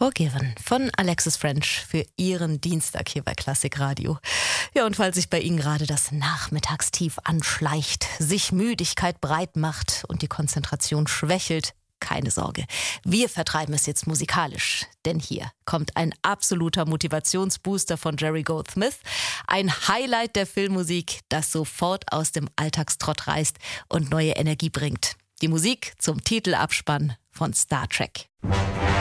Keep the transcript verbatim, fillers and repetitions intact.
Forgiven von Alexis French für Ihren Dienstag hier bei Klassik Radio. Ja, und falls sich bei Ihnen gerade das Nachmittagstief anschleicht, sich Müdigkeit breit macht und die Konzentration schwächelt, keine Sorge, wir vertreiben es jetzt musikalisch, denn hier kommt ein absoluter Motivationsbooster von Jerry Goldsmith, ein Highlight der Filmmusik, das sofort aus dem Alltagstrott reißt und neue Energie bringt. Die Musik zum Titelabspann von Star Trek.